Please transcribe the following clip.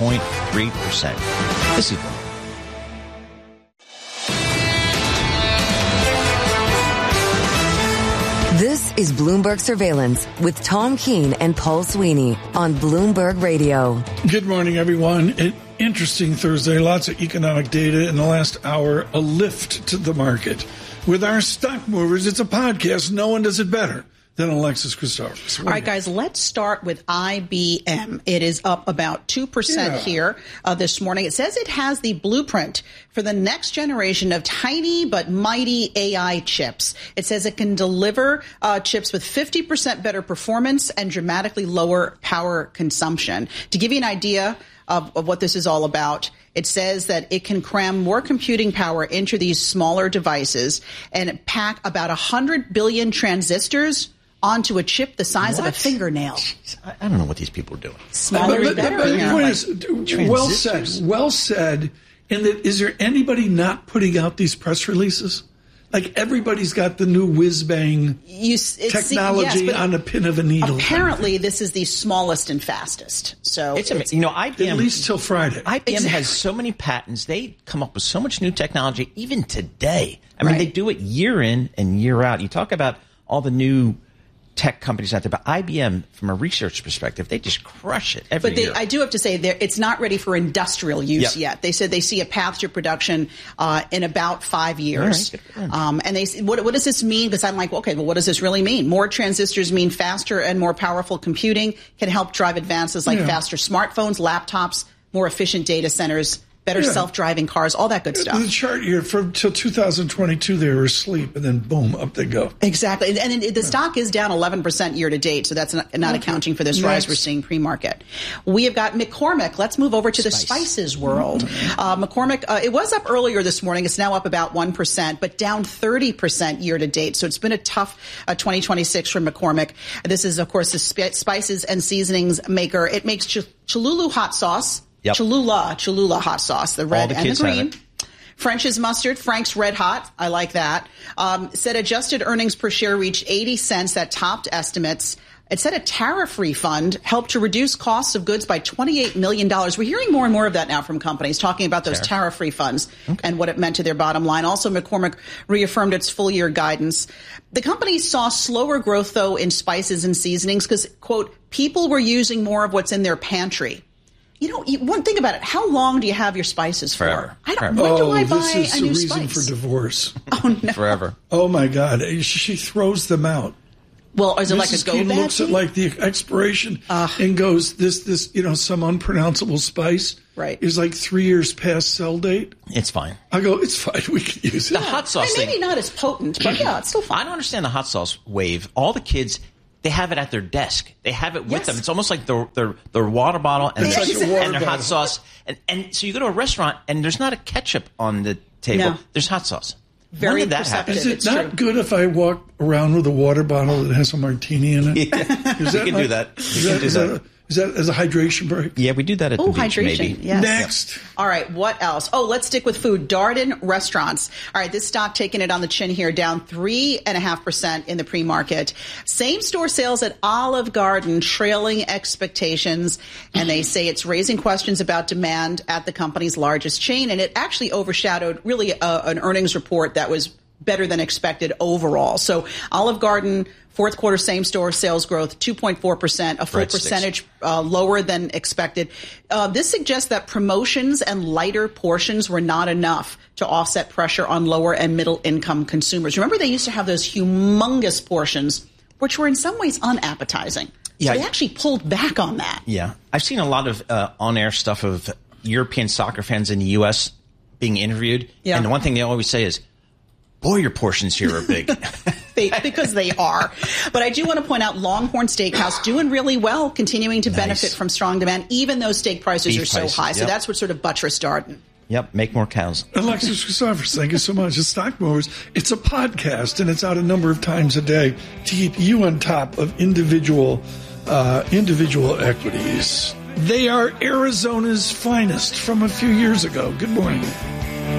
0.3%. This is This is Bloomberg Surveillance with Tom Keene and Paul Sweeney on Bloomberg Radio. Good morning, everyone. An interesting Thursday. Lots of economic data in the last hour. A lift to the market. With our stock movers, it's a podcast. No one does it better than Alexis Christoforous. All right, guys, let's start with IBM. It is up about 2% here this morning. It says it has the blueprint for the next generation of tiny but mighty AI chips. It says it can deliver chips with 50% better performance and dramatically lower power consumption. To give you an idea of what this is all about, it says that it can cram more computing power into these smaller devices and pack about 100 billion transistors onto a chip the size of a fingernail. I don't know what these people are doing. Smaller is better. But the point is, well said. And that, is there anybody not putting out these press releases? Like, everybody's got the new whiz-bang technology on a pin of a needle. Apparently, this is the smallest and fastest. So it's IBM, at least till Friday. IBM has so many patents. They come up with so much new technology, even today. I mean, they do it year in and year out. You talk about all the new tech companies out there, but IBM, from a research perspective, they just crush it every year. I do have to say, it's not ready for industrial use yet. They said they see a path to production in about 5 years. And they what does this mean? Because I'm like, okay, well, what does this really mean? More transistors mean faster and more powerful computing, can help drive advances like faster smartphones, laptops, more efficient data centers, better self-driving cars, all that good stuff. The chart here, till 2022, they were asleep, and then boom, up they go. Exactly. And the stock is down 11% year to date, so that's not accounting for this rise we're seeing pre-market. We have got McCormick. Let's move over to the spices world. McCormick, it was up earlier this morning. It's now up about 1%, but down 30% year to date. So it's been a tough 2026 for McCormick. This is, of course, the spices and seasonings maker. It makes Cholula hot sauce. Yep. Cholula hot sauce, the red and the green. French's mustard, Frank's Red Hot. I like that. Said adjusted earnings per share reached 80 cents. That topped estimates. It said a tariff refund helped to reduce costs of goods by $28 million. We're hearing more and more of that now from companies talking about those tariff refunds and what it meant to their bottom line. Also, McCormick reaffirmed its full year guidance. The company saw slower growth, though, in spices and seasonings because, quote, people were using more of what's in their pantry. One thing about it. How long do you have your spices for? Forever. When do I buy this is a new reason spice? for divorce. Oh, no. Forever. Oh, my God. She throws them out. Well, is it like a Mrs. go Keene bag? looks at like the expiration and goes, this, some unpronounceable spice is like 3 years past sell date. It's fine. I go, it's fine. We can use it. The hot sauce thing. Maybe not as potent, but it's still fine. I don't understand the hot sauce wave. All the kids, they have it at their desk. They have it with them. It's almost like their water bottle and their hot sauce. And so you go to a restaurant and there's not a ketchup on the table. No. There's hot sauce. Very when did that happen? Is it not good if I walk around with a water bottle that has a martini in it? Yeah. You can do that. Is that as a hydration break? Yeah, we do that at the beach, hydration. maybe. Yes. Next. All right, what else? Let's stick with food. Darden Restaurants. All right, this stock taking it on the chin here, down 3.5% in the pre-market. Same-store sales at Olive Garden trailing expectations, and they say it's raising questions about demand at the company's largest chain, and it actually overshadowed really an earnings report that was better than expected overall. So Olive Garden, fourth quarter same-store sales growth, 2.4%, a full percentage lower than expected. This suggests that promotions and lighter portions were not enough to offset pressure on lower and middle-income consumers. Remember, they used to have those humongous portions, which were in some ways unappetizing. So they actually pulled back on that. Yeah. I've seen a lot of on-air stuff of European soccer fans in the U.S. being interviewed. Yeah. And the one thing they always say is, boy, your portions here are big. Because they are. But I do want to point out Longhorn Steakhouse doing really well, continuing to benefit from strong demand, even though steak prices are so high. So that's what sort of buttressed Darden. Yep, make more cows. Alexis Christoforous, thank you so much. The Stock Movers, it's a podcast, and it's out a number of times a day to keep you on top of individual equities. They are Arizona's finest from a few years ago. Good morning.